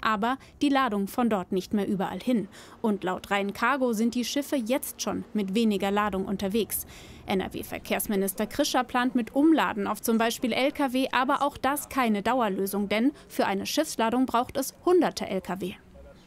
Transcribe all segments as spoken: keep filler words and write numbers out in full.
aber die Ladung von dort nicht mehr überall hin. Und laut Rhein-Cargo sind die Schiffe jetzt schon mit weniger Ladung unterwegs. N R W-Verkehrsminister Krischer plant mit Umladen auf zum Beispiel L K W, aber auch das keine Dauerlösung, denn für eine Schiffsladung braucht es hunderte L K W.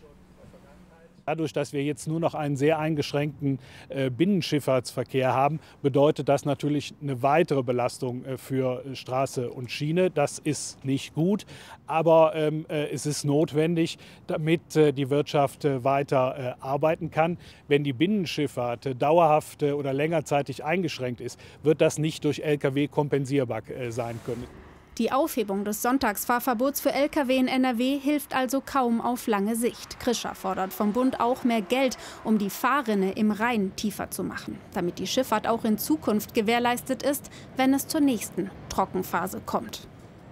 Dadurch, dass wir jetzt nur noch einen sehr eingeschränkten äh, Binnenschifffahrtsverkehr haben, bedeutet das natürlich eine weitere Belastung äh, für Straße und Schiene. Das ist nicht gut, aber ähm, äh, es ist notwendig, damit äh, die Wirtschaft äh, weiter äh, arbeiten kann. Wenn die Binnenschifffahrt äh, dauerhaft äh, oder längerzeitig eingeschränkt ist, wird das nicht durch L K W kompensierbar äh, sein können. Die Aufhebung des Sonntagsfahrverbots für L K W in N R W hilft also kaum auf lange Sicht. Krischer fordert vom Bund auch mehr Geld, um die Fahrrinne im Rhein tiefer zu machen, damit die Schifffahrt auch in Zukunft gewährleistet ist, wenn es zur nächsten Trockenphase kommt.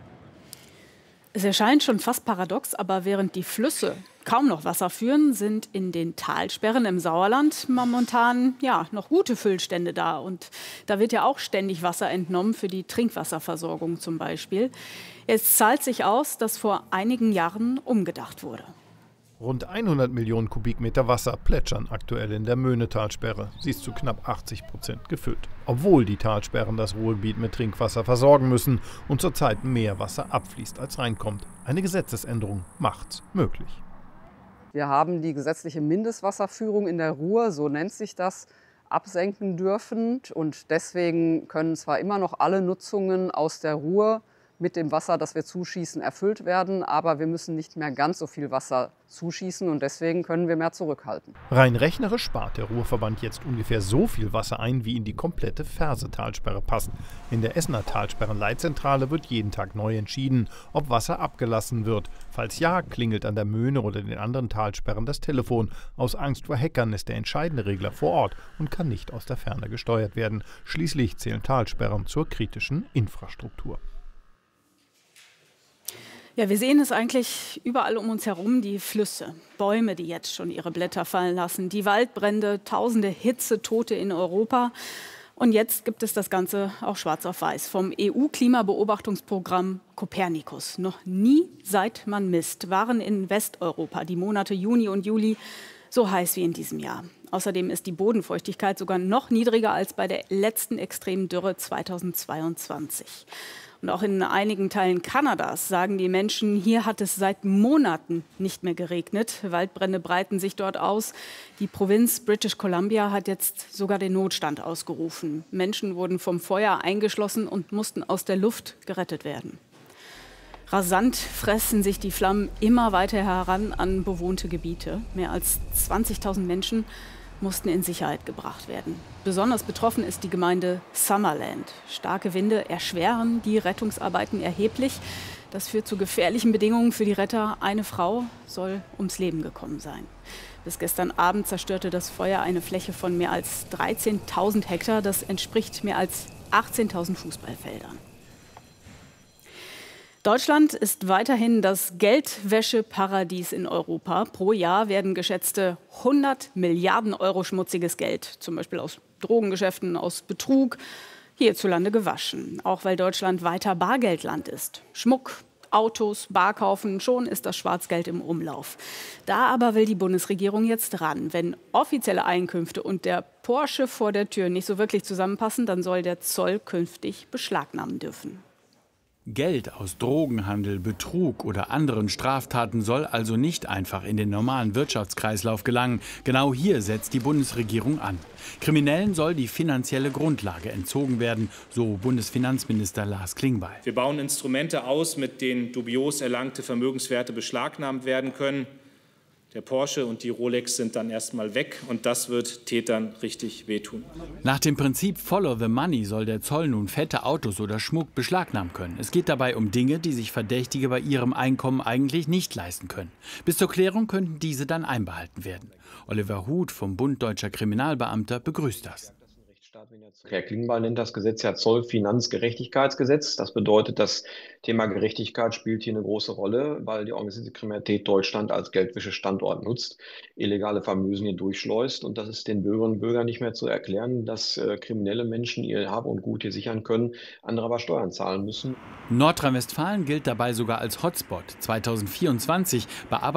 Es erscheint schon fast paradox, aber während die Flüsse kaum noch Wasser führen, sind in den Talsperren im Sauerland momentan ja, noch gute Füllstände da. Und da wird ja auch ständig Wasser entnommen, für die Trinkwasserversorgung zum Beispiel. Es zahlt sich aus, dass vor einigen Jahren umgedacht wurde. Rund hundert Millionen Kubikmeter Wasser plätschern aktuell in der Möhne-Talsperre. Sie ist zu knapp achtzig Prozent gefüllt. Obwohl die Talsperren das Ruhrgebiet mit Trinkwasser versorgen müssen und zurzeit mehr Wasser abfließt, als reinkommt. Eine Gesetzesänderung macht's möglich. Wir haben die gesetzliche Mindestwasserführung in der Ruhr, so nennt sich das, absenken dürfen. Und deswegen können zwar immer noch alle Nutzungen aus der Ruhr mit dem Wasser, das wir zuschießen, erfüllt werden. Aber wir müssen nicht mehr ganz so viel Wasser zuschießen und deswegen können wir mehr zurückhalten. Rein rechnerisch spart der Ruhrverband jetzt ungefähr so viel Wasser ein, wie in die komplette Ferse-Talsperre passt. In der Essener Talsperrenleitzentrale wird jeden Tag neu entschieden, ob Wasser abgelassen wird. Falls ja, klingelt an der Möhne oder den anderen Talsperren das Telefon. Aus Angst vor Hackern ist der entscheidende Regler vor Ort und kann nicht aus der Ferne gesteuert werden. Schließlich zählen Talsperren zur kritischen Infrastruktur. Ja, wir sehen es eigentlich überall um uns herum, die Flüsse, Bäume, die jetzt schon ihre Blätter fallen lassen, die Waldbrände, tausende Hitzetote in Europa. Und jetzt gibt es das Ganze auch schwarz auf weiß vom E U-Klimabeobachtungsprogramm Copernicus. Noch nie, seit man misst, waren in Westeuropa die Monate Juni und Juli so heiß wie in diesem Jahr. Außerdem ist die Bodenfeuchtigkeit sogar noch niedriger als bei der letzten extremen Dürre zweitausendzweiundzwanzig. Und auch in einigen Teilen Kanadas sagen die Menschen, hier hat es seit Monaten nicht mehr geregnet. Waldbrände breiten sich dort aus. Die Provinz British Columbia hat jetzt sogar den Notstand ausgerufen. Menschen wurden vom Feuer eingeschlossen und mussten aus der Luft gerettet werden. Rasant fressen sich die Flammen immer weiter heran an bewohnte Gebiete. Mehr als zwanzigtausend Menschen mussten in Sicherheit gebracht werden. Besonders betroffen ist die Gemeinde Summerland. Starke Winde erschweren die Rettungsarbeiten erheblich. Das führt zu gefährlichen Bedingungen für die Retter. Eine Frau soll ums Leben gekommen sein. Bis gestern Abend zerstörte das Feuer eine Fläche von mehr als dreizehntausend Hektar. Das entspricht mehr als achtzehntausend Fußballfeldern. Deutschland ist weiterhin das Geldwäscheparadies in Europa. Pro Jahr werden geschätzte hundert Milliarden Euro schmutziges Geld, zum Beispiel aus Drogengeschäften, aus Betrug, hierzulande gewaschen. Auch weil Deutschland weiter Bargeldland ist. Schmuck, Autos, Bar kaufen, schon ist das Schwarzgeld im Umlauf. Da aber will die Bundesregierung jetzt ran. Wenn offizielle Einkünfte und der Porsche vor der Tür nicht so wirklich zusammenpassen, dann soll der Zoll künftig beschlagnahmen dürfen. Geld aus Drogenhandel, Betrug oder anderen Straftaten soll also nicht einfach in den normalen Wirtschaftskreislauf gelangen. Genau hier setzt die Bundesregierung an. Kriminellen soll die finanzielle Grundlage entzogen werden, so Bundesfinanzminister Lars Klingbeil. Wir bauen Instrumente aus, mit denen dubios erlangte Vermögenswerte beschlagnahmt werden können. Der Porsche und die Rolex sind dann erstmal weg und das wird Tätern richtig wehtun. Nach dem Prinzip Follow the Money soll der Zoll nun fette Autos oder Schmuck beschlagnahmen können. Es geht dabei um Dinge, die sich Verdächtige bei ihrem Einkommen eigentlich nicht leisten können. Bis zur Klärung könnten diese dann einbehalten werden. Oliver Huth vom Bund Deutscher Kriminalbeamter begrüßt das. Herr Klingbeil nennt das Gesetz ja Zollfinanzgerechtigkeitsgesetz. Das bedeutet, das Thema Gerechtigkeit spielt hier eine große Rolle, weil die organisierte Kriminalität Deutschland als Geldwäschestandort nutzt, illegale Vermögen hier durchschleust. Und das ist den Bürgerinnen und Bürgern nicht mehr zu erklären, dass äh, kriminelle Menschen ihr Hab und Gut hier sichern können, andere aber Steuern zahlen müssen. Nordrhein-Westfalen gilt dabei sogar als Hotspot. zweitausendvierundzwanzig bearbeitet